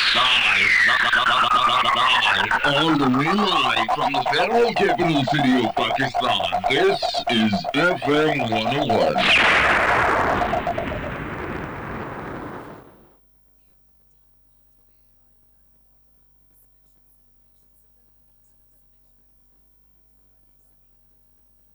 All the way live from the federal capital city of Pakistan. This is FM 101.